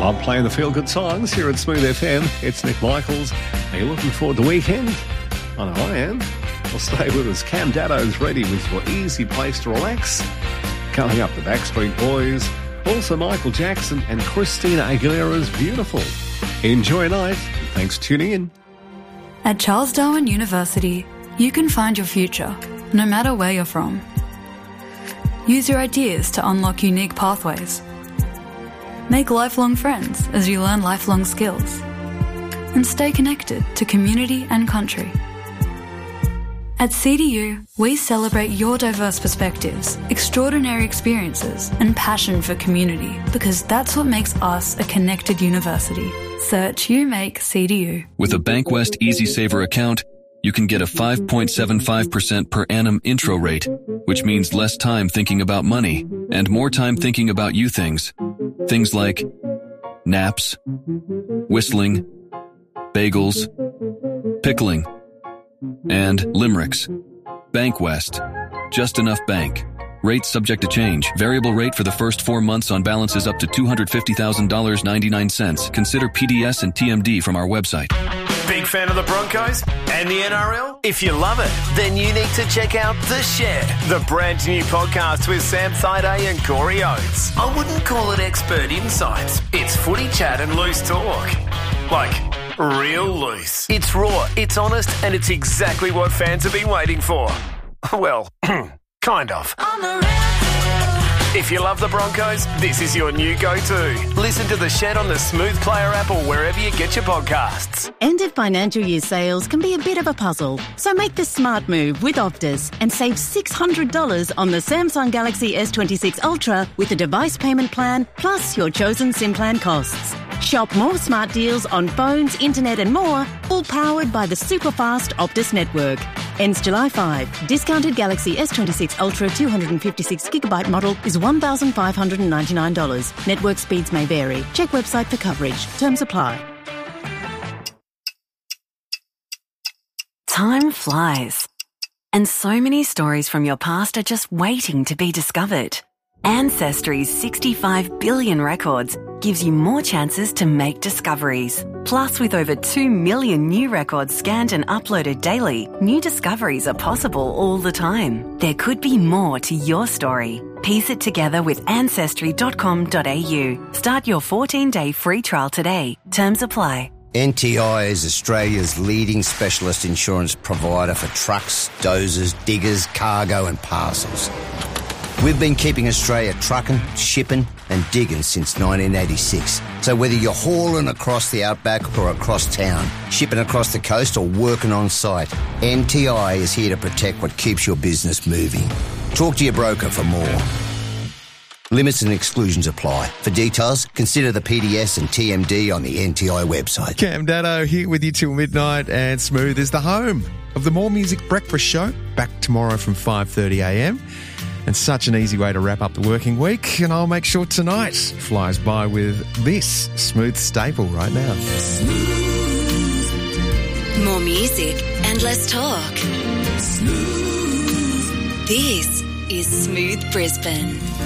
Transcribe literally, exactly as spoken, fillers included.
I'm playing the feel-good songs here at Smooth F M. It's Nick Michaels. Are you looking forward to the weekend? I know I am. Well, stay with us. Cam Daddo's ready with your easy place to relax. Coming up, the Backstreet Boys. Also Michael Jackson and Christina Aguilera's Beautiful. Enjoy your night. Thanks for tuning in. At Charles Darwin University, you can find your future, no matter where you're from. Use your ideas to unlock unique pathways. Make lifelong friends as you learn lifelong skills. And stay connected to community and country. At C D U, we celebrate your diverse perspectives, extraordinary experiences, and passion for community, because that's what makes us a connected university. Search You Make C D U. With a Bankwest Easy Saver account, you can get a five point seven five percent per annum intro rate, which means less time thinking about money and more time thinking about you things. Things like naps, whistling, bagels, pickling, and limericks. Bankwest. Just enough bank. Rate subject to change. Variable rate for the first four months on balances up to two hundred fifty thousand dollars and ninety-nine cents. Consider P D S and T M D from our website. Big fan of the Broncos and the N R L? If you love it, then you need to check out The Shed, the brand new podcast with Sam Thaiday and Corey Oates. I wouldn't call it expert insights. It's footy chat and loose talk. Like, real loose. It's raw, it's honest, and it's exactly what fans have been waiting for. Well, kind of. If you love the Broncos, this is your new go-to. Listen to The Shed on the Smooth Player app or wherever you get your podcasts. End of financial year sales can be a bit of a puzzle, so make the smart move with Optus and save six hundred dollars on the Samsung Galaxy S twenty-six Ultra with a device payment plan plus your chosen SIM plan costs. Shop more smart deals on phones, internet and more, all powered by the super-fast Optus network. Ends July fifth. Discounted Galaxy S twenty-six Ultra two hundred fifty-six gigabyte model is one thousand five hundred ninety-nine dollars. Network speeds may vary. Check website for coverage. Terms apply. Time flies. And so many stories from your past are just waiting to be discovered. Ancestry's sixty-five billion records gives you more chances to make discoveries. Plus, with over two million new records scanned and uploaded daily, new discoveries are possible all the time. There could be more to your story. Piece it together with ancestry dot com dot a u. Start your fourteen-day free trial today. Terms apply. N T I is Australia's leading specialist insurance provider for trucks, dozers, diggers, cargo and parcels. We've been keeping Australia trucking, shipping and digging since nineteen eighty-six. So whether you're hauling across the outback or across town, shipping across the coast or working on site, N T I is here to protect what keeps your business moving. Talk to your broker for more. Limits and exclusions apply. For details, consider the P D S and T M D on the N T I website. Cam Daddo here with you till midnight, and Smooth is the home of the More Music Breakfast Show. Back tomorrow from five thirty a m. And such an easy way to wrap up the working week. And I'll make sure tonight flies by with this Smooth staple right now. More music and less talk. Smooth. This is Smooth Brisbane.